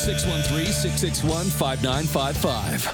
613-661-5955.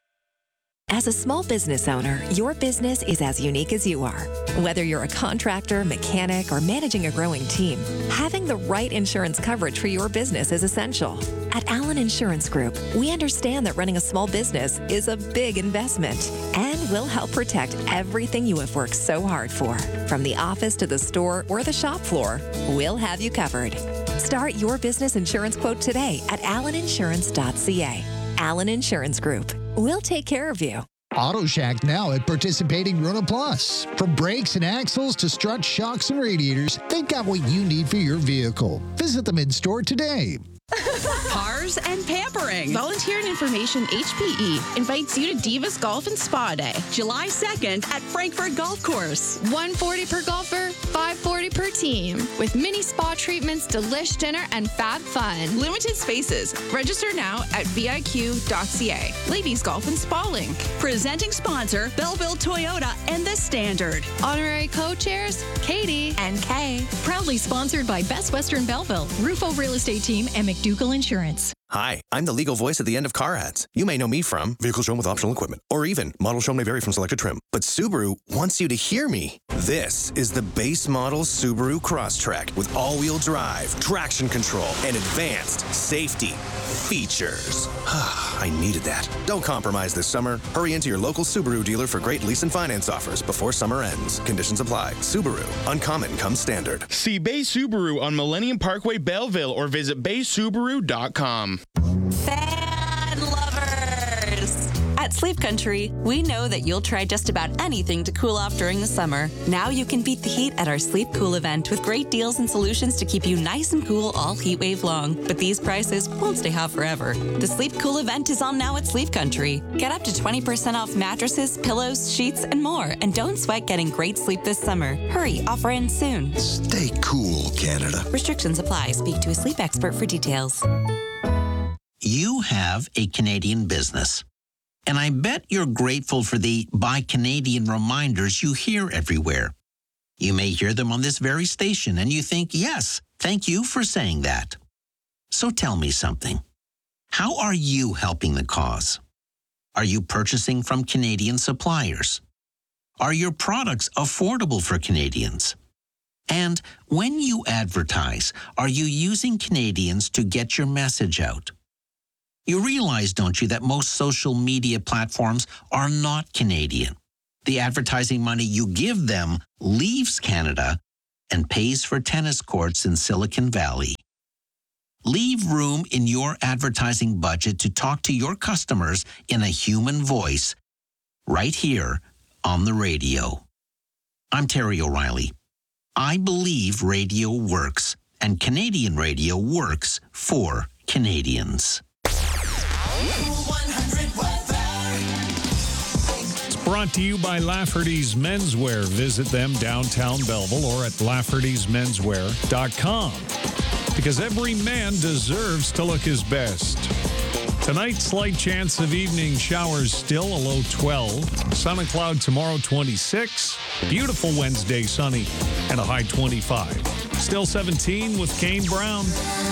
As a small business owner, your business is as unique as you are. Whether you're a contractor, mechanic, or managing a growing team, having the right insurance coverage for your business is essential. At Allen Insurance Group, we understand that running a small business is a big investment, and we'll help protect everything you have worked so hard for. From the office to the store or the shop floor, we'll have you covered. Start your business insurance quote today at alleninsurance.ca. Allen Insurance Group. We'll take care of you. Auto Shack now at participating Rona Plus. From brakes and axles to struts, shocks, and radiators, they've got what you need for your vehicle. Visit them in store today. Cars and pampering. Volunteer and Information HPE invites you to Divas Golf and Spa Day, July 2nd at Frankfurt Golf Course. $140 per golfer, $540 per team. With mini spa treatments, delish dinner, and fab fun. Limited spaces. Register now at viq.ca. Ladies Golf and Spa Link. Presenting sponsor, Belleville Toyota and The Standard. Honorary co-chairs, Katie and Kay. Proudly sponsored by Best Western Belleville, Rufo Real Estate Team, and McDougall Insurance. Hi, I'm the legal voice at the end of car ads. You may know me from vehicle shown with optional equipment, or even model shown may vary from selected trim. But Subaru wants you to hear me. This is the base model Subaru Crosstrek with all-wheel drive, traction control, and advanced safety features. I needed that. Don't compromise this summer. Hurry into your local Subaru dealer for great lease and finance offers before summer ends. Conditions apply. Subaru. Uncommon comes standard. See Bay Subaru on Millennium Parkway, Belleville, or visit baysubaru.com. Fan lovers! At Sleep Country, we know that you'll try just about anything to cool off during the summer. Now you can beat the heat at our Sleep Cool event with great deals and solutions to keep you nice and cool all heat wave long. But these prices won't stay hot forever. The Sleep Cool event is on now at Sleep Country. Get up to 20% off mattresses, pillows, sheets, and more. And don't sweat getting great sleep this summer. Hurry, offer ends soon. Stay cool, Canada. Restrictions apply. Speak to a sleep expert for details. You have a Canadian business, and I bet you're grateful for the Buy Canadian reminders you hear everywhere. You may hear them on this very station, and you think, yes, thank you for saying that. So tell me something. How are you helping the cause? Are you purchasing from Canadian suppliers? Are your products affordable for Canadians? And when you advertise, are you using Canadians to get your message out? You realize, don't you, that most social media platforms are not Canadian. The advertising money you give them leaves Canada and pays for tennis courts in Silicon Valley. Leave room in your advertising budget to talk to your customers in a human voice right here on the radio. I'm Terry O'Reilly. I believe radio works, and Canadian radio works for Canadians. It's brought to you by Lafferty's Menswear. Visit them downtown Belleville or at Lafferty'sMenswear.com. Because every man deserves to look his best. Tonight, slight chance of evening showers still, a low 12. Sun and cloud tomorrow, 26. Beautiful Wednesday, sunny, and a high 25. Still 17 with Kane Brown.